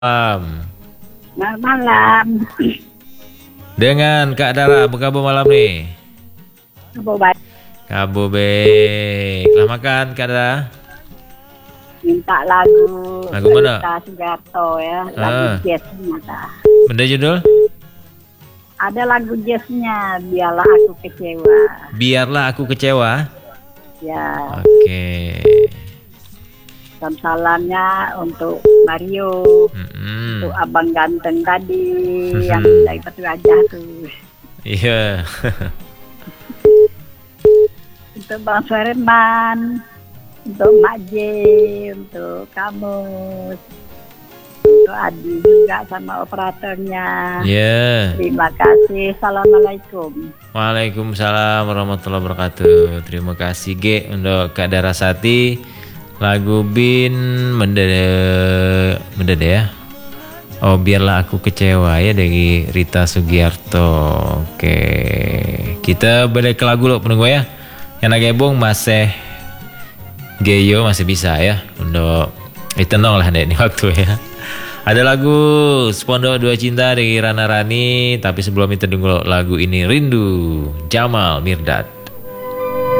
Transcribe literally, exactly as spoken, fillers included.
Malam. Selamat malam. Dengan Kak Dara, apa kabar malam nih? Kabar baik. Kabar baik. Lah makan Kak Dara? Minta lagu Lagu mana? Rita Sugiarto ya, lagu Ah. jazznya ta. Benda judul? Ada lagu jazznya, biarlah aku kecewa. Biarlah aku kecewa. Ya, Oke. salam-salamnya untuk Mario, Mm-mm. untuk abang ganteng tadi Mhm. yang dari Batu Raja tuh. Iya. Untuk Bang Suherman, untuk Mak J, untuk kamu, untuk Adi juga sama operatornya. Iya. Terima kasih. Assalamualaikum. Waalaikumsalam warahmatullahi wabarakatuh. Terima kasih G untuk Kak Darasati. Lagu Bin Mendede Mendede ya. Oh, biarlah aku kecewa ya dari Rita Sugiarto. Oke. Kita balik ke lagu loh penunggu ya. Yang gabung masih Geyo masih bisa ya untuk itu nong lah nih waktu ya. Ada lagu Spondok Dua Cinta dari Rana Rani, tapi sebelum itu tunggu lagu ini Rindu Jamal Mirdad.